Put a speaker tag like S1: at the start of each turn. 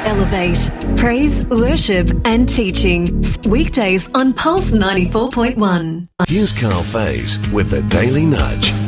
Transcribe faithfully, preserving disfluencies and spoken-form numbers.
S1: Elevate. Praise, worship and teaching. Weekdays on Pulse ninety-four point one.
S2: Here's Carl Faze with the Daily Nudge.